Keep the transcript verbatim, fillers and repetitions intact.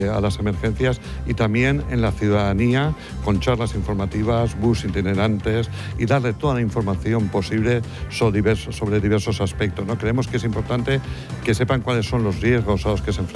a las emergencias y también en la ciudadanía con charlas informativas, bus itinerantes y darle toda la información posible sobre diversos, sobre diversos aspectos, ¿no? Creemos que es importante que sepan cuáles son los riesgos a los que se enfrentan